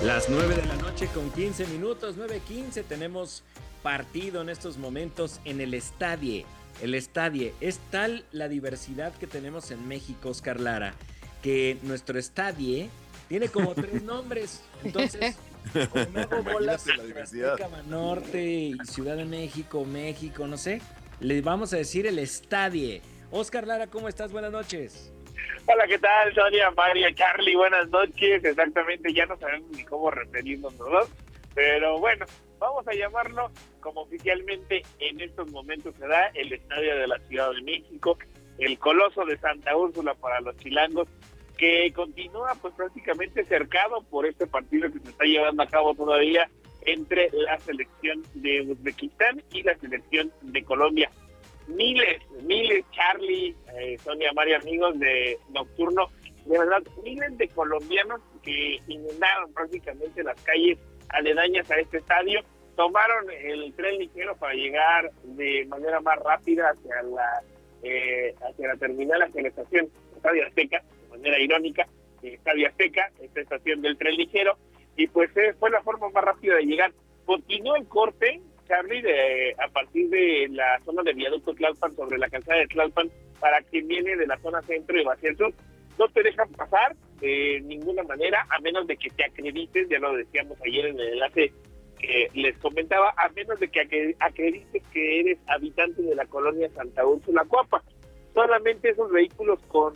Las 9 de la noche con 15 minutos, 9:15, tenemos partido en estos momentos en el Estadio. El Estadio, es tal la diversidad que tenemos en México, Oscar Lara, que nuestro Estadio tiene como 3 nombres. Entonces, como me hago bolas Imagínate la entre diversidad. Azteca, Banorte y Ciudad de México, México, no sé, le vamos a decir el Estadio. Oscar Lara, ¿cómo estás? Buenas noches. Hola, ¿qué tal? Sonia, María, Charlie, buenas noches. Exactamente, ya no sabemos ni cómo referirnos los dos, pero bueno, vamos a llamarlo como oficialmente en estos momentos se da, el Estadio de la Ciudad de México, el Coloso de Santa Úrsula para los chilangos, que continúa pues prácticamente cercado por este partido que se está llevando a cabo todavía entre la selección de Uzbekistán y la selección de Colombia. Miles, Charlie, Sonia, María, amigos de Nocturno, de verdad, miles de colombianos que inundaron prácticamente las calles aledañas a este estadio, tomaron el tren ligero para llegar de manera más rápida hacia la terminal, hacia la estación Estadio Azteca, de manera irónica, Estadio Azteca, esta estación del tren ligero, y pues fue la forma más rápida de llegar. Continuó el corte, Charlie, a partir de la zona de Viaducto Tlalpan, sobre la calzada de Tlalpan, para quien viene de la zona centro y va hacia el sur. No te dejan pasar de ninguna manera, a menos de que te acredites, ya lo decíamos ayer en el enlace que les comentaba, a menos de que acredites que eres habitante de la colonia Santa Úrsula Coapa. Solamente esos vehículos con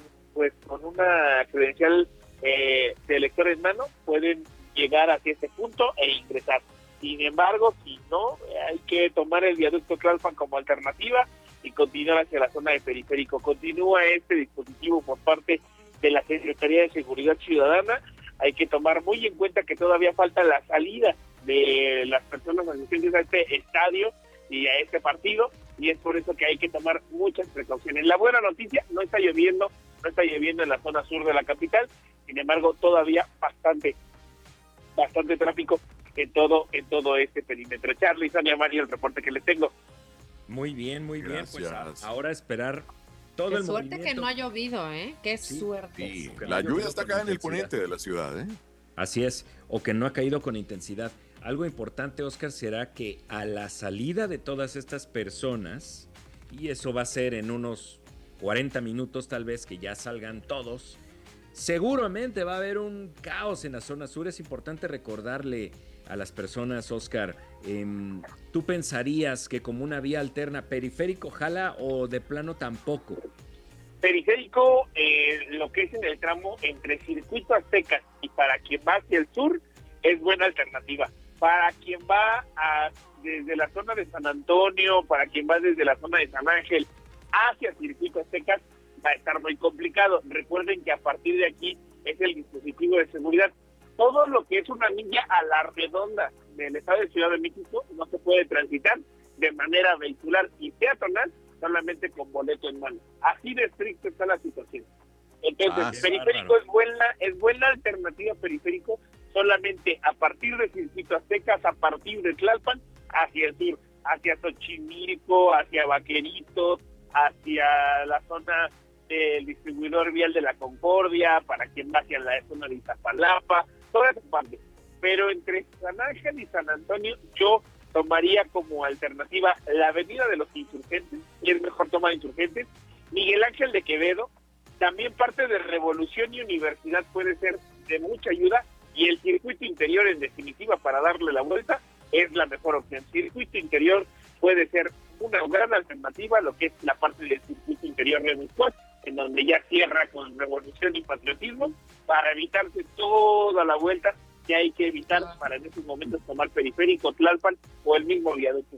una credencial de elector en mano pueden llegar hacia este punto e ingresar. Sin embargo, si no, hay que tomar el viaducto Tlalpan como alternativa y continuar hacia la zona de periférico. Continúa este dispositivo por parte de la Secretaría de Seguridad Ciudadana. Hay que tomar muy en cuenta que todavía falta la salida de las personas asistentes a este estadio y a este partido, y es por eso que hay que tomar muchas precauciones. La buena noticia, no está lloviendo en la zona sur de la capital, sin embargo, todavía bastante tráfico en todo este perímetro. Charlie, Sonia, Mario, el reporte que les tengo. Muy bien, Gracias. pues ahora esperar todo Qué el suerte movimiento. que no ha llovido, ¿eh? Qué Sí, suerte. Sí, Que no la ha llovido lluvia está con acá en el intensidad. poniente de la ciudad, ¿eh? Así es, o que no ha caído con intensidad. Algo importante, Oscar, será que a la salida de todas estas personas, y eso va a ser en unos 40 minutos tal vez que ya salgan todos, seguramente va a haber un caos en la zona sur. Es importante recordarle a las personas, Oscar, ¿tú pensarías que como una vía alterna periférico jala o de plano tampoco? Periférico, lo que es en el tramo entre Circuito Azteca y para quien va hacia el sur, es buena alternativa. Para quien va desde la zona de San Antonio, para quien va desde la zona de San Ángel hacia Circuito Azteca, va a estar muy complicado. Recuerden que a partir de aquí es el dispositivo de seguridad. Todo lo que es una milla a la redonda del estado de Ciudad de México no se puede transitar de manera vehicular y peatonal, solamente con boleto en mano. Así de estricto está la situación. Entonces, periférico es buena alternativa periférico solamente a partir de Circuito Aztecas, a partir de Tlalpan, hacia el sur, hacia Xochimilco, hacia Vaqueritos, hacia la zona del distribuidor vial de la Concordia, para quien va hacia la zona de Iztapalapa, toda esa parte. Pero entre San Ángel y San Antonio, yo tomaría como alternativa la avenida de los Insurgentes, y es mejor tomar Insurgentes, Miguel Ángel de Quevedo, también parte de Revolución y Universidad puede ser de mucha ayuda, y el circuito interior, en definitiva, para darle la vuelta, es la mejor opción. Circuito interior puede ser una gran alternativa, lo que es la parte del circuito interior de Miscuac, en donde ya cierra con Revolución y Patriotismo, para evitarse toda la vuelta que hay que evitar para en estos momentos tomar periférico, Tlalpan o el mismo viaducto.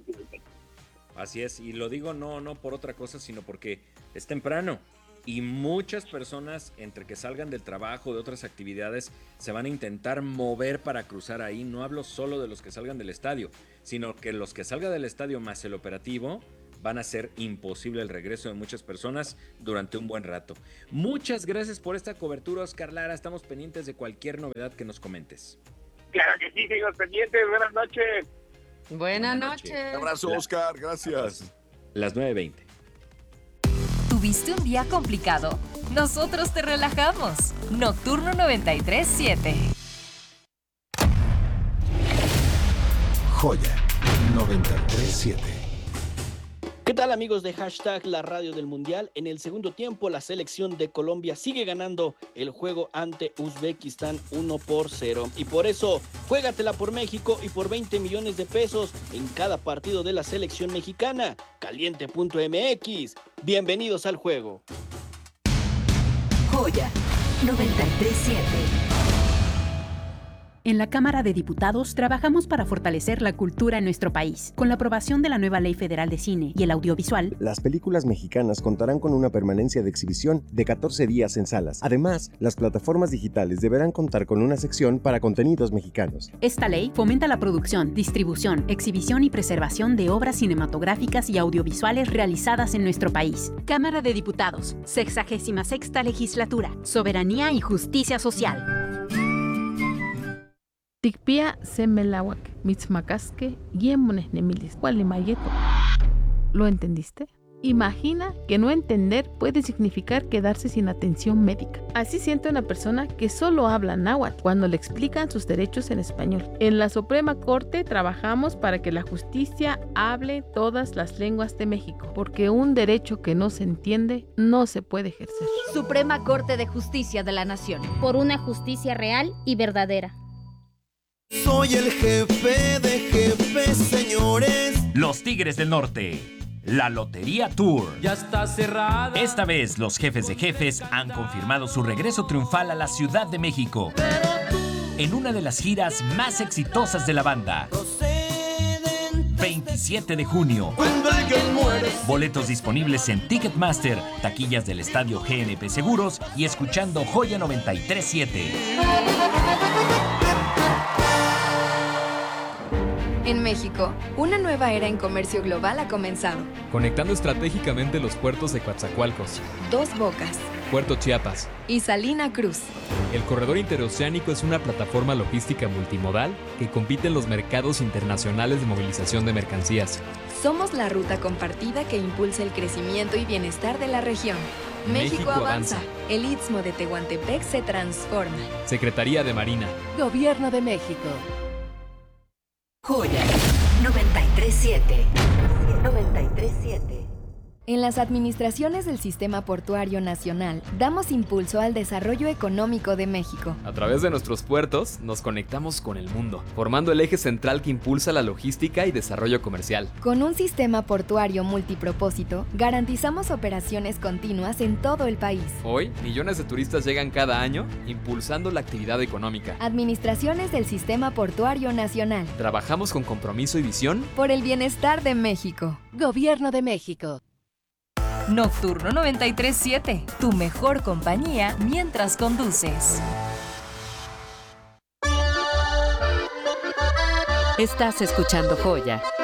Así es, y lo digo no por otra cosa, sino porque es temprano y muchas personas, entre que salgan del trabajo, de otras actividades, se van a intentar mover para cruzar ahí. No hablo solo de los que salgan del estadio, sino que los que salgan del estadio más el operativo van a hacer imposible el regreso de muchas personas durante un buen rato. Muchas gracias por esta cobertura, Oscar Lara. Estamos pendientes de cualquier novedad que nos comentes. Claro que sí, sigo pendientes. Buenas noches. Buenas noches. Un abrazo, Oscar. Gracias. Las 9:20. ¿Tuviste un día complicado? Nosotros te relajamos. Nocturno 93.7. Joya 93.7. ¿Qué tal, amigos de Hashtag La Radio del Mundial? En el segundo tiempo, la selección de Colombia sigue ganando el juego ante Uzbekistán 1-0. Y por eso, juégatela por México y por 20 millones de pesos en cada partido de la selección mexicana. Caliente.mx. Bienvenidos al juego. Joya 93.7. En la Cámara de Diputados trabajamos para fortalecer la cultura en nuestro país. Con la aprobación de la nueva Ley Federal de Cine y el Audiovisual, las películas mexicanas contarán con una permanencia de exhibición de 14 días en salas. Además, las plataformas digitales deberán contar con una sección para contenidos mexicanos. Esta ley fomenta la producción, distribución, exhibición y preservación de obras cinematográficas y audiovisuales realizadas en nuestro país. Cámara de Diputados, 66ª Legislatura, Soberanía y Justicia Social. Tikpia semelawak, mitzmacasque, yemones nemilis, gualimayeto. ¿Lo entendiste? Imagina que no entender puede significar quedarse sin atención médica. Así siente una persona que solo habla náhuatl cuando le explican sus derechos en español. En la Suprema Corte trabajamos para que la justicia hable todas las lenguas de México, porque un derecho que no se entiende no se puede ejercer. Suprema Corte de Justicia de la Nación. Por una justicia real y verdadera. Soy el jefe de jefes, señores. Los Tigres del Norte. La Lotería Tour. Ya está cerrada. Esta vez los jefes de jefes han confirmado su regreso triunfal a la Ciudad de México. En una de las giras más exitosas de la banda. 27 de junio. Cuando alguien muere. Boletos disponibles en Ticketmaster, taquillas del Estadio GNP Seguros y escuchando Joya 93.7. En México, una nueva era en comercio global ha comenzado. Conectando estratégicamente los puertos de Coatzacoalcos, Dos Bocas, Puerto Chiapas y Salina Cruz. El corredor interoceánico es una plataforma logística multimodal que compite en los mercados internacionales de movilización de mercancías. Somos la ruta compartida que impulsa el crecimiento y bienestar de la región. México avanza. El Istmo de Tehuantepec se transforma. Secretaría de Marina. Gobierno de México. Joya 93.7. 93.7. En las administraciones del Sistema Portuario Nacional, damos impulso al desarrollo económico de México. A través de nuestros puertos, nos conectamos con el mundo, formando el eje central que impulsa la logística y desarrollo comercial. Con un sistema portuario multipropósito, garantizamos operaciones continuas en todo el país. Hoy, millones de turistas llegan cada año, impulsando la actividad económica. Administraciones del Sistema Portuario Nacional. Trabajamos con compromiso y visión por el bienestar de México. Gobierno de México. Nocturno 93.7, tu mejor compañía mientras conduces. Estás escuchando Joya